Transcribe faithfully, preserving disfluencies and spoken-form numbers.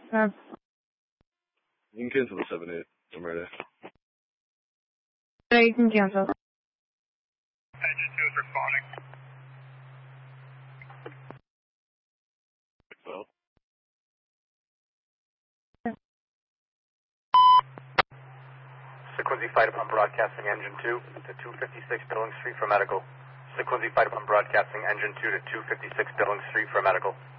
Uh, You can cancel the seven eight. I'm ready. so you can cancel. Engine two is responding. Well, Sequency Fire Department broadcasting engine two to two fifty-six Billings Street for medical. Sequency Fire Department broadcasting engine two to two fifty-six Billings Street for medical.